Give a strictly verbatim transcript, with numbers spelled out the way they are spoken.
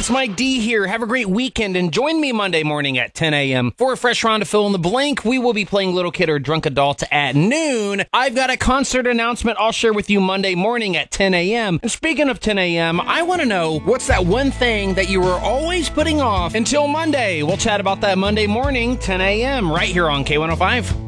it's Mike D here. Have a great weekend and join me Monday morning at ten a.m. for a fresh round to fill in the blank. We will be playing Little Kid or Drunk Adult at noon. I've got a concert announcement I'll share with you Monday morning at ten a.m. And speaking of ten a.m., I want to know what's that one thing that you were always putting off until Monday. We'll chat about that Monday morning, ten a.m. right here on K one oh five.